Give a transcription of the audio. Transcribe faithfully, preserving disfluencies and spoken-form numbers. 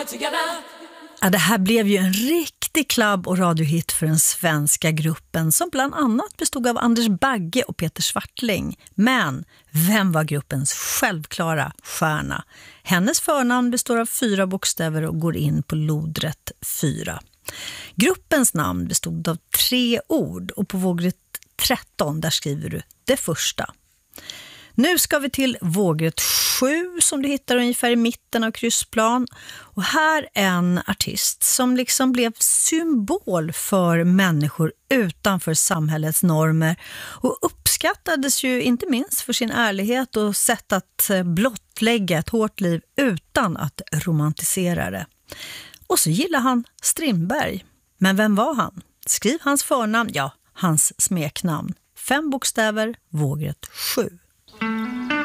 Ja, det här blev ju en riktig klubb- och radiohit för den svenska gruppen som bland annat bestod av Anders Bagge och Peter Swartling. Men vem var gruppens självklara stjärna? Hennes förnamn består av fyra bokstäver och går in på lodrätt fyra. Gruppens namn bestod av tre ord och på vågrätt tretton där skriver du det första. Nu ska vi till vågrätt sju som du hittar ungefär i mitten av kryssplan. Och här en artist som liksom blev symbol för människor utanför samhällets normer. Och uppskattades ju inte minst för sin ärlighet och sätt att blottlägga ett hårt liv utan att romantisera det. Och så gillar han Strindberg. Men vem var han? Skriv hans förnamn, ja, hans smeknamn. Fem bokstäver, vågrätt sju.